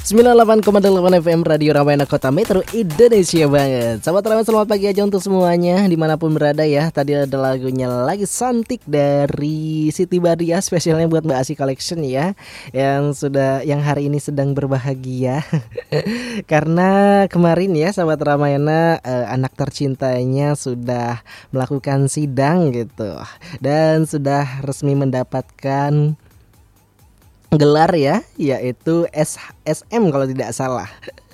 98,8 FM Radio Ramayana Kota Metro Indonesia banget. Sahabat Ramayana, selamat pagi aja untuk semuanya dimanapun berada ya. Tadi ada lagunya Lagi Santik dari Siti Badriah, spesialnya buat Mbak Asi Collection ya, yang hari ini sedang berbahagia karena kemarin ya sahabat Ramayana, anak tercintanya sudah melakukan sidang gitu dan sudah resmi mendapatkan gelar ya, yaitu SM kalau tidak salah.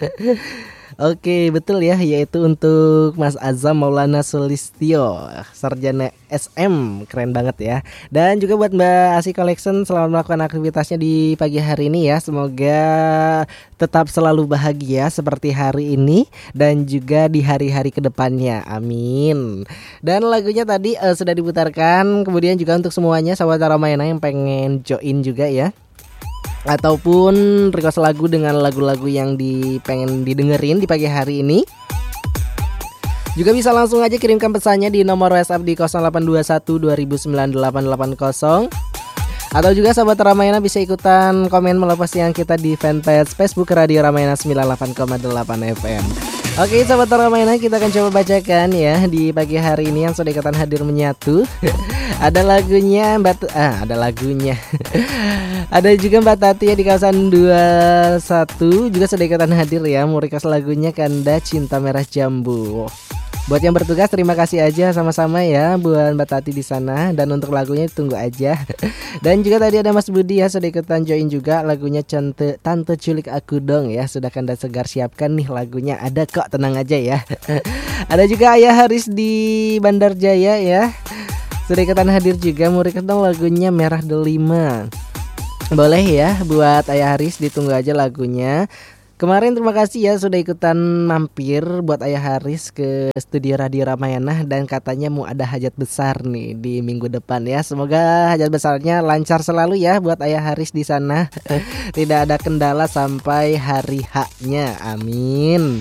Oke, betul ya, yaitu untuk Mas Azam Maulana Sulistyo, sarjana SM, keren banget ya. Dan juga buat Mbak Asi Collection, selamat melakukan aktivitasnya di pagi hari ini ya. Semoga tetap selalu bahagia seperti hari ini dan juga di hari-hari kedepannya, amin. Dan lagunya tadi sudah diputarkan, kemudian juga untuk semuanya sahabat Ramayana yang pengen join juga ya, ataupun request lagu dengan lagu-lagu yang pengen didengerin di pagi hari ini, juga bisa langsung aja kirimkan pesannya di nomor WhatsApp di 0821 2009 880, atau juga sahabat Ramayana bisa ikutan komen melepas yang kita di fanpage Facebook Radio Ramayana 98,8 FM. Oke sahabat Ramayana, kita akan coba bacakan ya di pagi hari ini yang sudah ikutan hadir menyatu. Ada lagunya ada lagunya. Ada juga Mbak Tati ya di kawasan 21 juga sudah ikutan hadir ya, mau request lagunya Kanda Cinta Merah Jambu. Buat yang bertugas terima kasih aja sama-sama ya buat Mbak Tati di sana, dan untuk lagunya tunggu aja. Dan juga tadi ada Mas Budi ya sudah ikutan join juga, lagunya Tante Culik Aku Dong ya, sudah Kanda Segar siapkan nih lagunya, ada kok, tenang aja ya. Ada juga Ayah Haris di Bandar Jaya ya, sudah ikutan hadir juga, mau request dong lagunya Merah Delima. Boleh ya buat Ayah Haris, ditunggu aja lagunya. Kemarin terima kasih ya sudah ikutan mampir buat Ayah Haris ke studio Radio Ramayana, dan katanya mau ada hajat besar nih di minggu depan ya. Semoga hajat besarnya lancar selalu ya buat Ayah Haris di sana. Tidak ada kendala sampai hari H-nya. Amin.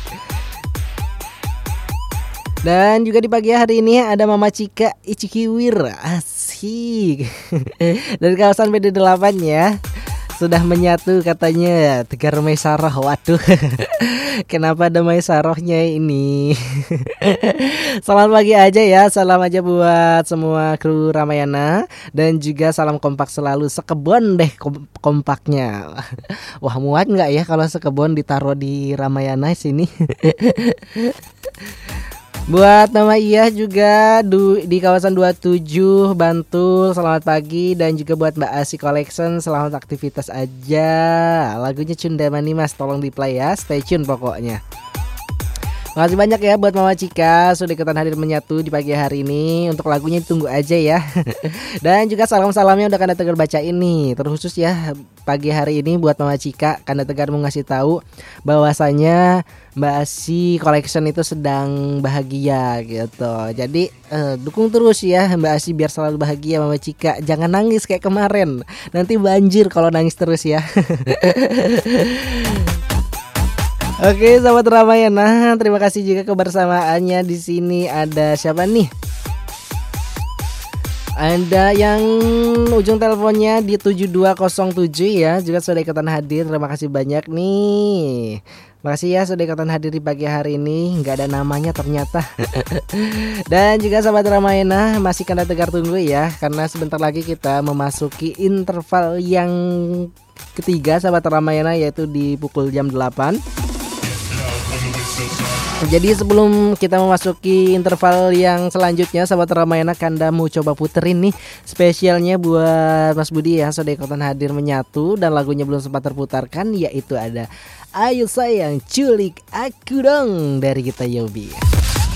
Dan juga di pagi hari ini ada Mama Cika Icikiwir, asik. Dari kawasan BD8 ya, sudah menyatu katanya Tegar Maisaroh. Waduh, kenapa ada Maisarohnya ini? Selamat pagi aja ya, salam aja buat semua kru Ramayana, dan juga salam kompak selalu, sekebon deh kompaknya. Wah, muat nggak ya kalau sekebon ditaruh di Ramayana sini? Buat Mama Iya juga di kawasan 27 Bantul, selamat pagi. Dan juga buat Mbak Asi Collection, selamat aktivitas aja. Lagunya Cundamani Mas, tolong di play ya, stay tune pokoknya. Makasih banyak ya buat Mama Cika sudah ikutan hadir menyatu di pagi hari ini. Untuk lagunya tunggu aja ya. Dan juga salam-salamnya udah Kanda Tegar baca ini, terkhusus ya pagi hari ini buat Mama Cika. Kanda Tegar mau ngasih tahu bahwasanya Mbak Asi Collection itu sedang bahagia gitu. Jadi dukung terus ya Mbak Asi biar selalu bahagia Mama Cika. Jangan nangis kayak kemarin, nanti banjir kalau nangis terus ya. Oke, sahabat Ramayana, terima kasih juga kebersamaannya di sini. Ada siapa nih? Ada yang ujung teleponnya di 7207 ya, juga sudah ikutan hadir. Terima kasih banyak nih. Makasih ya sudah ikutan hadir di pagi hari ini. Nggak ada namanya ternyata. Dan juga sahabat Ramayana, masih Kanda Tegar tunggu ya, karena sebentar lagi kita memasuki interval yang ketiga sahabat Ramayana, yaitu di pukul jam 8. Jadi sebelum kita memasuki interval yang selanjutnya sahabat Ramayana, Kanda mau coba puterin nih spesialnya buat Mas Budi yang sudah ikutan hadir menyatu, dan lagunya belum sempat terputarkan, yaitu ada Ayo Sayang Culik Aku Dong dari Gita Yobi.